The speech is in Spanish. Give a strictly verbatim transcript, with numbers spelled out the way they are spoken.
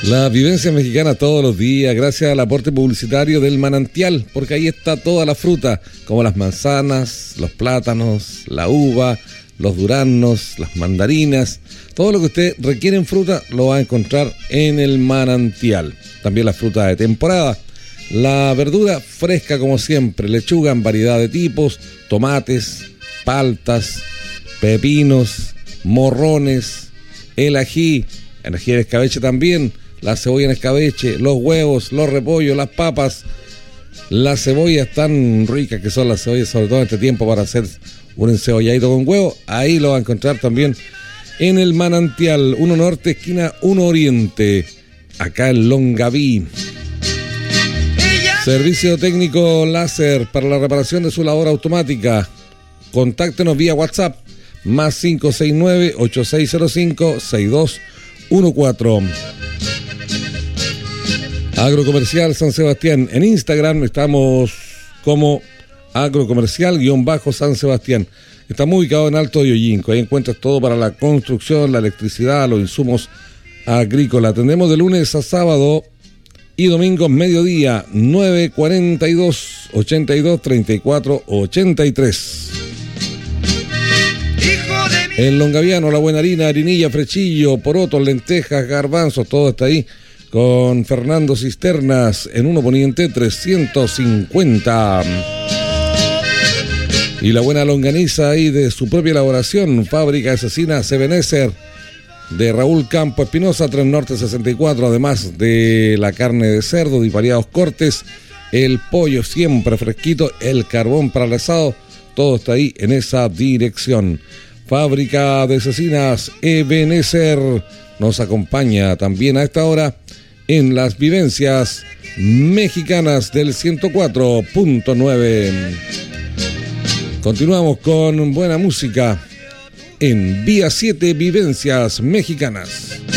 La vivencia mexicana todos los días, gracias al aporte publicitario del Manantial, porque ahí está toda la fruta, como las manzanas, los plátanos, la uva, los duraznos, las mandarinas, todo lo que usted requiere en fruta lo va a encontrar en el Manantial. También la fruta de temporada, la verdura fresca como siempre, lechuga en variedad de tipos, tomates, paltas, pepinos, morrones, el ají, el ají en escabeche también, la cebolla en escabeche, los huevos, los repollos, las papas, las cebollas tan ricas que son las cebollas, sobre todo en este tiempo para hacer un encebolladito con huevo, ahí lo va a encontrar también en el Manantial, uno norte, esquina uno oriente, acá en Longaví. Servicio técnico láser para la reparación de su lavadora automática. Contáctenos vía WhatsApp, más cinco seis nueve, ocho seis cero cinco, seis dos uno cuatro. Agrocomercial San Sebastián. En Instagram estamos como agrocomercial-San Sebastián. Estamos ubicados en Alto de Hoyinco. Ahí encuentras todo para la construcción, la electricidad, los insumos agrícolas. Atendemos de lunes a sábado y domingo mediodía, nueve cuarenta y dos, ochenta y dos, treinta y cuatro, ochenta y tres. En Longaviano, La Buena Harina, harinilla, frechillo, porotos, lentejas, garbanzos, todo está ahí. Con Fernando Cisternas, en uno Poniente trescientos cincuenta. Y la buena longaniza ahí de su propia elaboración, fábrica asesina Sebenecer, de Raúl Campo Espinosa, Tres Norte sesenta y cuatro, además de la carne de cerdo de variados cortes, el pollo siempre fresquito, el carbón para el asado, todo está ahí en esa dirección. Fábrica de asesinas Ebenezer nos acompaña también a esta hora en las vivencias mexicanas del ciento cuatro punto nueve. Continuamos con buena música en Vía siete Vivencias Mexicanas.